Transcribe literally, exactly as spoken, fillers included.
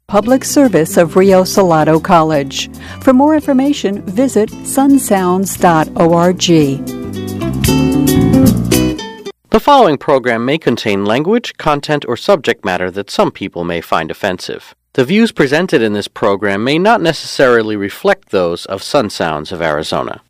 Public service of Rio Salado College. For more information, visit sun sounds dot org. The following program may contain language, content, or subject matter that some people may find offensive. The views presented in this program may not necessarily reflect those of Sun Sounds of Arizona.